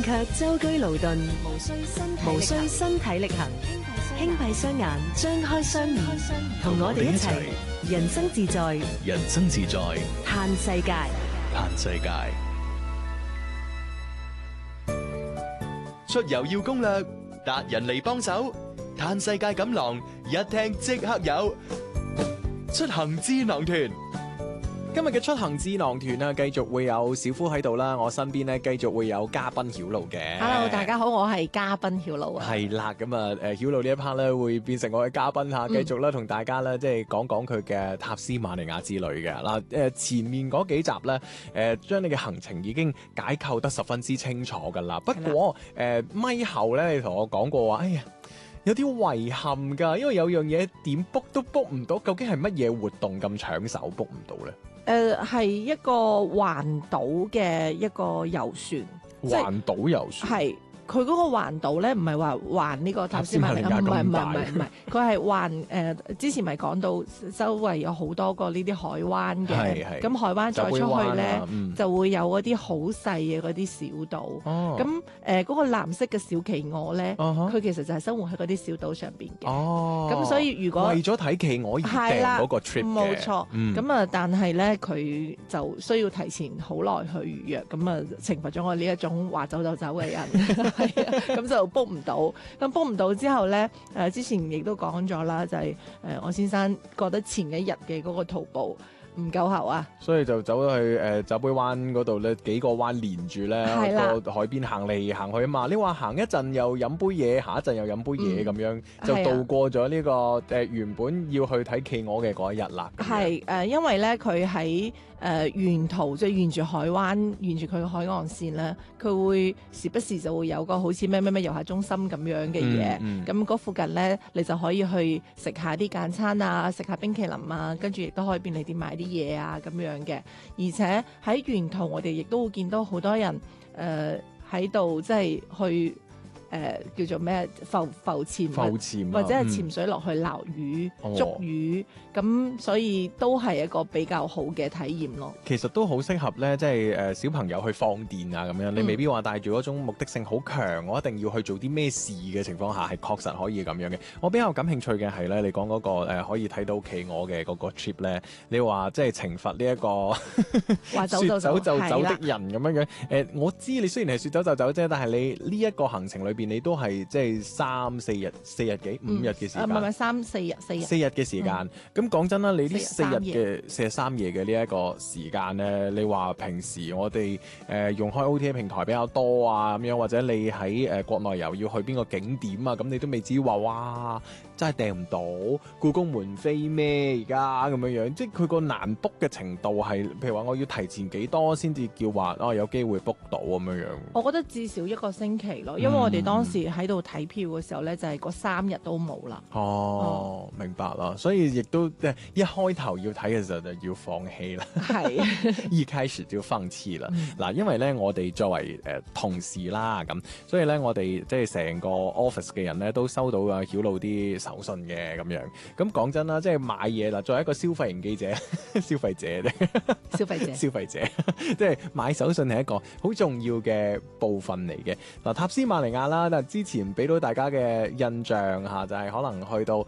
卻舟車勞頓，無需身體力行，輕閉雙眼，張開雙耳，同我哋一齊人生自在， 人生自在， 嘆世界。 嘆世界。出遊要攻略，達人嚟幫手，嘆世界錦囊，一聽即刻有。出行智囊團。 今日嘅出行智囊團啊，繼續會有小夫喺度啦，我身邊咧繼續會有嘉賓曉露嘅。 Hello， 大家好，我係嘉賓曉露啊。 係啦，咁啊，曉露呢一 part 咧會變成我嘅嘉賓吓，繼續咧同大家咧即係講講佢嘅塔斯馬尼亞之旅嘅嗱。前面嗰幾集咧，將你嘅行程已經解構得十分之清楚噶啦。不過咪後咧，你同我講過話，哎呀，有啲遺憾噶，因為有樣嘢點 book 都 book 唔到，究竟係乜嘢活動咁搶手 book 唔到咧？ 係一個環島嘅一個遊船， 環島遊船係。佢嗰個環島咧，唔係話環呢個塔斯馬尼亞，唔係，佢係環之前咪講到周圍有好多個呢啲海灣嘅，咁海灣再出去咧，就會有嗰啲好細嘅嗰啲小島。咁嗰個藍色嘅小企鵝咧，佢其實就係生活喺嗰啲小島上邊嘅。咁所以如果為咗睇企鵝而訂嗰個 trip 嘅， 冇錯。咁啊，但係咧佢就需要提前好耐去預約，咁啊懲罰咗我呢一種話走就走嘅人。咁就 book 唔到，咁 book 唔到之後咧，之前亦都講咗啦，就係我先生覺得前一日嘅嗰個徒步唔夠喉啊，所以就走咗去酒杯灣嗰度咧，幾個灣連住咧個海邊行嚟行去啊嘛。你話行一陣又飲杯嘢，下一陣又飲杯嘢咁樣，就度過咗呢個原本要去睇企鵝嘅嗰一日啦。係因為咧佢喺沿途即係沿住海灣，沿住佢嘅海岸線咧，佢會時不時就會有個好似咩遊客中心咁樣嘅嘢。咁嗰附近咧，你就可以去食下啲簡餐啊，食下冰淇淋啊，跟住亦都可以便利店買啲嘢啊咁樣嘅。而且喺沿途我哋亦都會見到好多人喺度即係去叫做咩浮潛或者係潛水落去撈魚、捉魚，咁所以都係一個比較好嘅體驗咯。其實都好適合咧，即係小朋友去放電啊咁樣。你未必話帶住嗰種目的性好強，我一定要去做啲咩事嘅情況下，係確實可以咁樣嘅。我比較感興趣嘅係咧，你講嗰個可以睇到企鵝嘅嗰個 trip 咧，你話即係懲罰呢一個話走就走的人咁樣樣。我知你雖然係說走就走啫，但係你呢一個行程裏邊你都係即係4日幾5日嘅時間，唔係4日嘅時間。咁講真啦，你呢4日3夜嘅呢一個時間咧，你話平時我哋用開 OTA 平台比較多啊咁樣，或者你喺國內遊要去邊個景點啊，咁你都未至於話哇真係訂唔到故宮門飛咩而家咁樣樣，即係佢個難 book 嘅程度係，譬如話我要提前幾多先至叫話有機會 book 到咁樣樣。我覺得至少1個星期咯，因為我哋當時喺度睇票嘅時候咧，就係嗰3日都冇啦。明白啦，所以亦都一開頭要睇嘅時候就要放棄啦。係一開始就要放棄啦。嗱，因為咧我哋作為同事啦，咁所以咧我哋即係成個 office 嘅人咧都收到啊曉露啲手信嘅咁樣。咁講真啦，即係買嘢啦，作為一個消費型記者，消費者，即係買手信係一個好重要嘅部分嚟嘅。嗱，塔斯馬尼亞啦，但之前俾到大家嘅印象嚇，就係可能去到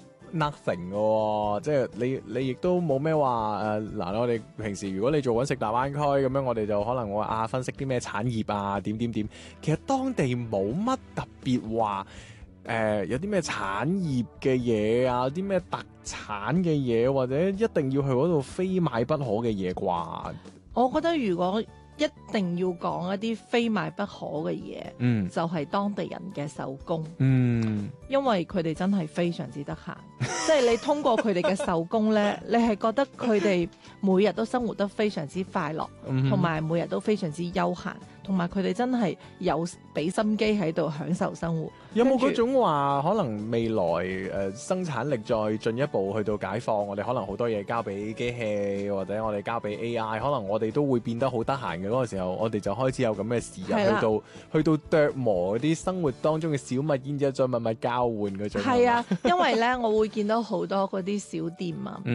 nothing 嘅，即係你亦都冇咩話嗱，我哋平時如果你做揾食大灣區咁樣，我哋就可能會分析啲咩產業啊點，其實當地冇乜特別話有啲咩產業嘅嘢啊，啲咩特產嘅嘢，或者一定要去嗰度非買不可嘅嘢啩？我覺得如果一定要講一啲非買不可嘅嘢，就係當地人嘅手工，因為佢哋真係非常之得閒，即係你通過佢哋嘅手工咧，你係覺得佢哋每日都生活得非常之快樂，同埋每日都非常之悠閒，同埋佢哋真係有俾心機喺度享受生活。有冇嗰種話可能未來生產力再進一步去到解放，我哋可能好多嘢交俾機器，或者我哋交俾 AI， 可能我哋都會變得好得閒嘅嗰個時候，我哋就開始有咁嘅時日去到琢磨嗰啲生活當中嘅小物，然之後再物交換嗰種。係啊，因為咧我會見到好多嗰啲小店啊，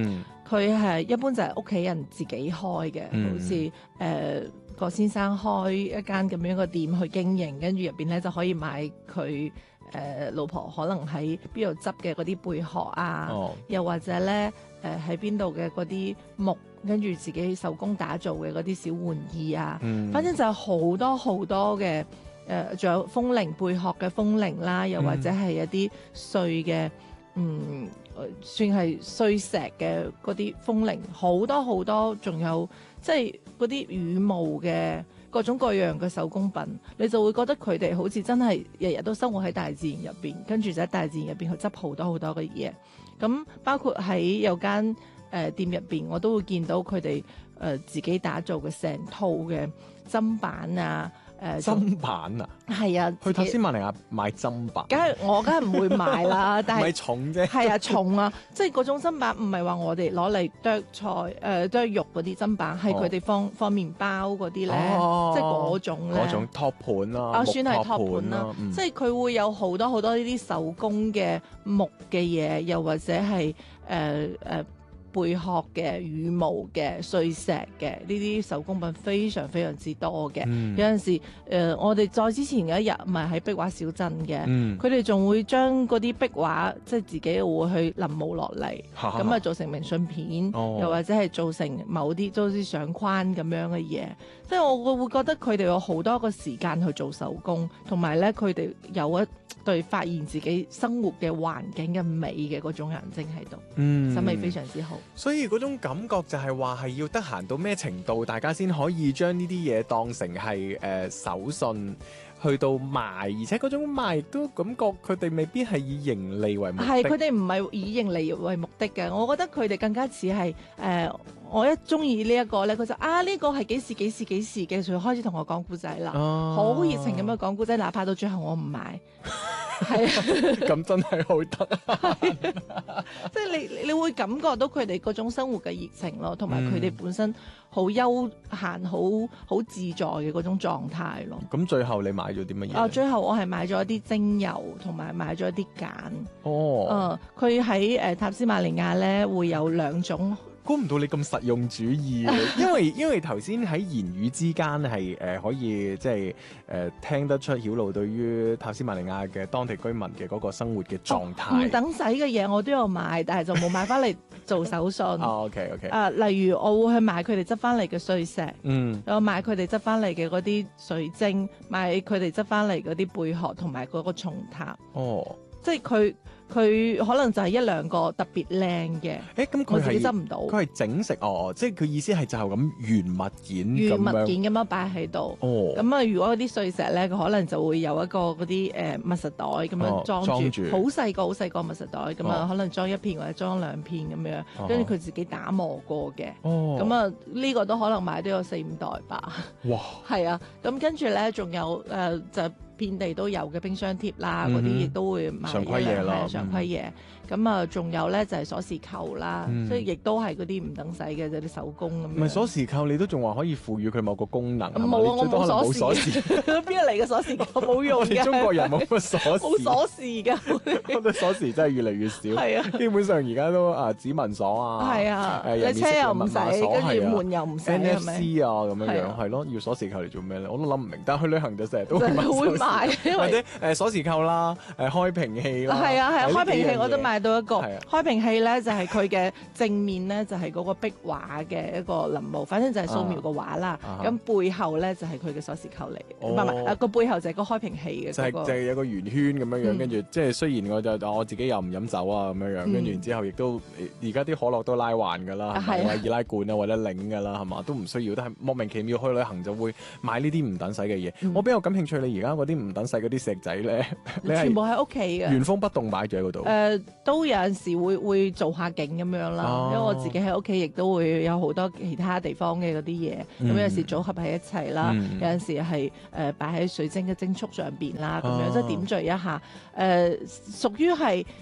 佢係一般就係屋企人自己開嘅，好似個先生開一間咁樣嘅店去經營，跟住入邊咧就可以買佢老婆可能喺邊度執嘅嗰啲貝殼啊，又或者咧喺邊度嘅嗰啲木，跟住自己手工打造嘅嗰啲小玩意啊，反正就好多好多嘅仲有風鈴貝殼嘅風鈴啦，又或者係一啲碎嘅算係碎石嘅嗰啲風鈴，好多好多，仲有即係嗰啲羽毛嘅各種各樣嘅手工品，你就會覺得佢哋好似真係日日都生活喺大自然入邊，跟住就喺大自然入邊去執好多好多嘅嘢。咁包括喺有間店入邊，我都會見到佢哋自己打造嘅成套嘅砧板啊。 砧板啊， 係啊， 去塔斯馬尼亞買砧板， 梗係唔會買啦，但係唔係重啫， 係啊重啊，即係嗰種砧板唔係話我哋攞嚟剁菜剁肉嗰啲砧板，係佢哋放麵包嗰啲咧，即係嗰種咧， 嗰種托盤啦， 算係托盤啦，即係佢會有好多好多呢啲手工嘅木嘅嘢，又或者係貝殼嘅、羽毛嘅、碎石嘅呢啲手工品非常非常之多嘅。有陣時我哋再之前嘅一日唔係喺壁畫小鎮嘅，佢哋仲會將嗰啲壁畫即係自己會去臨摹落嚟，咁啊做成明信片，又或者係做成某啲都好似相框咁樣嘅嘢。即係我會覺得佢哋有好多個時間去做手工，同埋咧佢哋有一對發現自己生活嘅環境嘅美嘅嗰種眼睛喺度，審美非常之好。 所以嗰種感覺就係話係要得閒到咩程度，大家先可以將呢啲嘢當成係手信去到賣，而且嗰種賣都感覺佢哋未必係以盈利為目的。係佢哋唔係以盈利為目的嘅，我覺得佢哋更加似係我一中意呢一個咧，佢就呢個係幾時嘅，就開始同我講故仔啦，好熱情咁樣講故仔，哪怕到最後我唔買。係啊，咁真係好得， 即係你會感覺到佢哋嗰種生活嘅熱情咯，同埋佢哋本身好悠閒、好自在嘅嗰種狀態咯。 咁最後你買咗啲乜嘢？ 最後我係買咗一啲精油，同埋買咗一啲鹼。佢喺塔斯馬尼亞咧會有2種。 估唔到你咁實用主義因為頭先喺言語之間係可以即係聽得出曉露對於塔斯馬尼亞嘅當地居民嘅嗰個生活嘅狀態。唔等使嘅嘢我都有買，但係就冇買翻嚟做手信。 OK。 例如我會去買佢哋執翻嚟嘅碎石，有買佢哋執翻嚟嘅嗰啲水晶，買佢哋執翻嚟嗰啲貝殼同埋嗰個松塔。即係佢可能就係1-2個特別靚嘅， 咁我自己執唔到。 佢係整食即係佢意思係就咁原物件咁樣擺喺度。咁啊，如果嗰啲碎石咧，佢可能就會有一個嗰啲密實袋咁樣裝住，好細個密實袋咁啊，可能裝1片或者裝2片咁樣，跟住佢自己打磨過嘅。咁啊，呢個都可能買都有4-5袋吧。哇！係啊，咁跟住咧仲有就遍地都有嘅冰箱貼啦，嗰啲亦都會買常規嘢咯， 常規嘢。咁啊，仲有咧就係鎖匙扣啦，所以亦都係嗰啲唔等使嘅，就啲手工咁樣。 唔係鎖匙扣，你都仲話可以賦予佢某個功能。 冇我冇鎖匙，邊度嚟嘅鎖匙扣冇用嘅。 中國人冇乜鎖匙， 冇鎖匙㗎。 我覺得鎖匙真係越嚟越少。係啊，基本上而家都指紋鎖啊。 係啊，你車又唔使，跟住門又唔使 ，NFC 啊咁樣係咯，要鎖匙扣嚟做咩咧？我都諗唔明。但係去旅行就成日都會買，或者鎖匙扣啦，開瓶器啦。係啊，開瓶器我都買到一個。開瓶器咧就係佢嘅正面咧就係嗰個壁畫嘅一個臨摹，反正就係素描個畫啦。咁背後咧就係佢嘅鎖匙扣嚟，唔係個背後就係個開瓶器嘅。就係有個圓圈咁樣樣，跟住即係雖然我自己又唔飲酒啊咁樣樣，跟住然之後亦都而家啲可樂都拉環㗎啦，係咪易拉罐啊或者擰㗎啦，係嘛都唔需要，但係莫名其妙去旅行就會買呢啲唔等使嘅嘢。我比較感興趣你而家嗰啲唔等使嗰啲石仔咧， 全部喺屋企嘅， 原封不動擺住喺嗰度。 都有陣時會做下景咁樣啦，因為我自己喺屋企亦都會有好多其他地方嘅嗰啲嘢，咁有時組合喺一齊啦，有陣時係擺喺水晶嘅晶束上邊啦，咁樣即係點綴一下，屬於係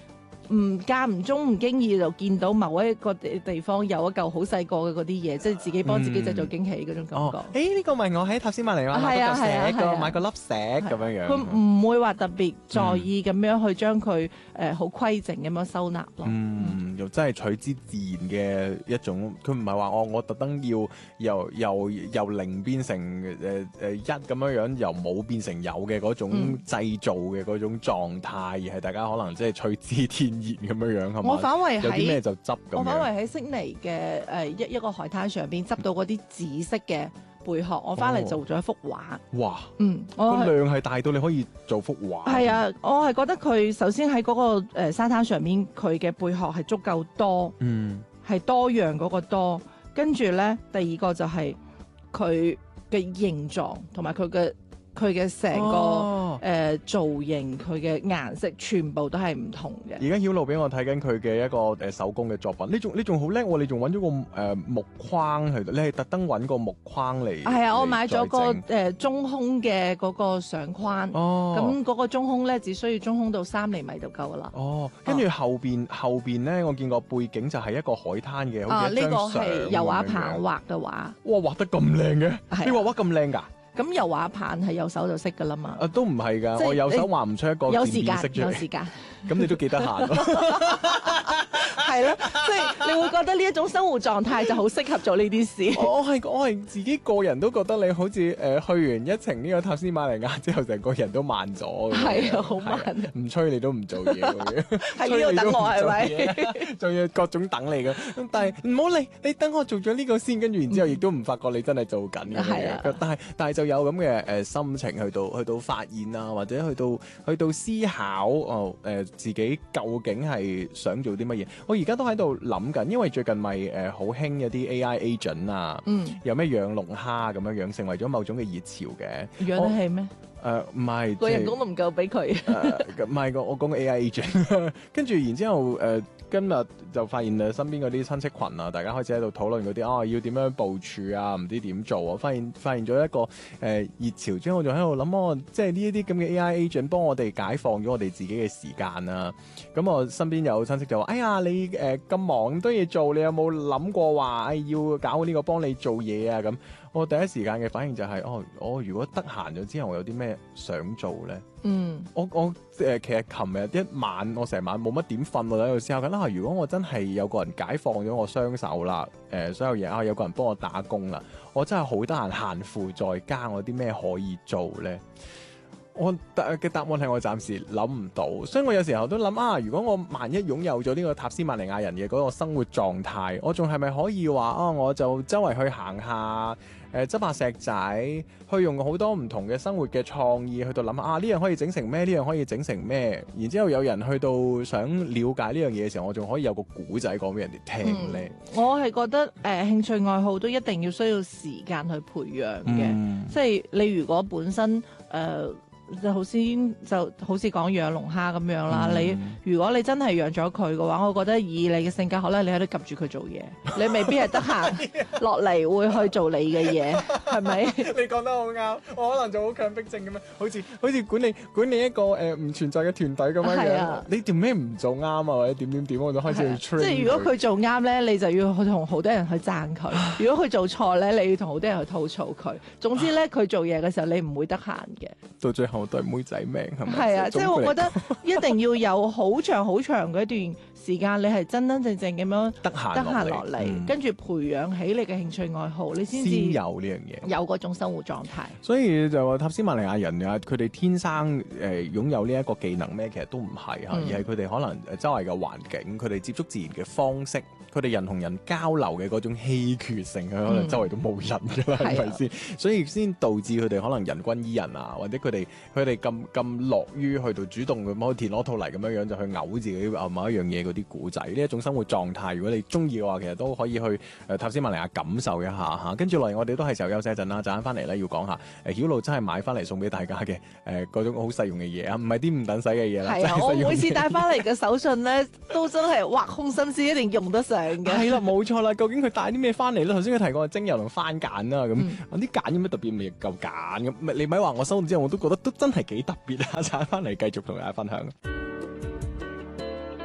間唔中唔經意就見到某一個地方有一嚿好細個嘅嗰啲嘢，即係自己幫自己製造驚喜嗰種感覺。 呢個咪我喺塔斯馬尼亞買個石買個粒石咁樣樣。 佢唔會話特別在意咁樣去將佢好規整咁樣收納咯。 又真係取之自然嘅一種，佢唔係話我特登要由零變成一咁樣樣，由冇變成有嘅嗰種製造嘅嗰種狀態，而係大家可能即係取之天然咁樣樣，係嘛？ 我反為有啲咩就執咁樣。 我反為喺悉尼嘅一個海灘上邊執到嗰啲紫色嘅貝殼，我翻嚟做咗一幅畫。 哇！ 我個量係大到你可以做幅畫。 係啊，我係覺得佢首先喺嗰個沙灘上面，佢嘅貝殼係足夠多，係多樣嗰個多。跟住咧，第二個就係佢嘅形狀同埋佢嘅成個造型，佢嘅顏色全部都係唔同嘅。 而家曉露俾我睇緊佢嘅一個手工嘅作品，你仲好叻喎！你仲揾咗個木框喺度，你係特登揾個木框嚟。 係啊，我買咗個中空嘅嗰個相框。咁嗰個中空咧，只需要中空到3厘米就夠噶啦。 跟住後邊咧，我見個背景就係一個海灘嘅，好似一張相。 呢個係油畫棒畫嘅畫。 哇，畫得咁靚嘅，你畫咁靚㗎？ 咁油畫棒係有手就識噶啦嘛？ 都唔係㗎，我有手畫唔出一個有時間， 咁你都幾得閒咯？ 係咯，即係你會覺得呢一種生活狀態就好適合做呢啲事。 我係自己個人都覺得你好似去完一程呢個塔斯馬尼亞之後，成個人都慢咗。 係啊，好慢。 唔催你都唔做嘢嘅， 喺呢度等我係咪？ 仲要各種等你嘅，但係唔好理，你等我做咗呢個先，跟住然之後亦都唔發覺你真係做緊嘅。係啊，但係就有咁嘅心情去到發現啊，或者去到思考自己究竟係想做啲乜嘢。我而家都喺度諗緊，因為最近咪好興一啲 AI agent 啊，有咩養龍蝦咁樣樣，成為咗某種嘅熱潮嘅。 養得起咩？ 唔係， 個人工都唔夠俾佢。 唔係我講個 AI agent， 跟住然之後今日就發現身邊嗰啲親戚群啊，大家開始喺度討論嗰啲要點樣部署啊，唔知點做啊，發現咗一個熱潮之後，我就喺度諗即係呢一啲咁嘅 AI agent 幫我哋解放咗我哋自己嘅時間啊。咁我身邊有親戚就話：哎呀，你咁忙咁多嘢做，你有冇諗過話要搞呢個幫你做嘢啊？咁我第一時間嘅反應就係我如果得閒咗之後，我有啲咩想做咧？我其實琴日一晚我成晚冇乜點瞓，我喺度思考緊如果我真係有個人解放咗我雙手啦，所有嘢有個人幫我打工啦，我真係好得閒閒賦在家，我有啲咩可以做咧？我嘅答案係我暫時諗唔到，所以我有時候都諗如果我萬一擁有咗呢個塔斯曼尼亞人嘅嗰個生活狀態，我仲係咪可以話我就周圍去行下，執下石仔，去用好多唔同嘅生活嘅創意去到諗呢樣可以整成咩？呢樣可以整成咩？然之後有人去到想了解呢樣嘢嘅時候，我仲可以有個古仔講俾人哋聽咧。 我係覺得興趣愛好都一定要需要時間去培養嘅，即係你如果本身就好似講養龍蝦咁樣啦。如果你真係養咗佢嘅話，我覺得以你嘅性格，可能你喺度及住佢做嘢，你未必係得閒落嚟會去做你嘅嘢，係咪？ 你講得好啱，我可能就好強迫症咁樣，好似管理一個唔存在嘅團隊咁樣樣。你做咩唔做啱啊？或者點，我就開始去 train。即係如果佢做啱咧，你就要去同好多人去讚佢；如果佢做錯咧，你要同好多人去吐槽佢。總之咧，佢做嘢嘅時候，你唔會得閒嘅。 到最後都係妹仔命，係咪？ 係啊，即係我覺得一定要有好長好長嘅一段時間，你係真真正正咁樣得閒落嚟，跟住培養起你嘅興趣愛好，你先有呢樣嘢， 有嗰種生活狀態。 所以就話塔斯曼尼亞人佢哋天生擁有呢一個技能咩？其實都唔係而係佢哋可能周圍嘅環境，佢哋接觸自然嘅方式，佢哋人同人交流嘅嗰種稀缺性，可能周圍都冇人㗎啦，係咪先？所以先導致佢哋可能人均醫人啊，或者佢哋咁樂於去到主動咁開田螺套泥咁樣就去嘔自己某一樣嘢嗰啲古仔，呢一種生活狀態，如果你中意嘅話，其實都可以去塔斯曼尼亞感受一下嚇。跟住落嚟，我哋都係時候休息一陣啦，陣間翻嚟咧要講下曉露真係買翻嚟送俾大家嘅嗰種好實用嘅嘢啊，唔係啲唔等使嘅嘢啦。係啊， 我每次帶翻嚟嘅手信咧，都真係挖空心思一定用得上嘅。 係啦，冇錯啦。究竟佢帶啲咩翻嚟咧？頭先佢提過精油同番梘啦，咁啲梘有咩特別？咪夠梘咁？你咪話我收完之後，我都覺得都真係幾特別啊！陣間翻嚟繼續同大家分享。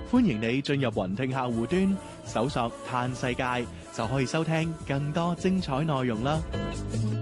歡迎你進入雲聽客戶端，搜索嘆世界，就可以收聽更多精彩內容啦。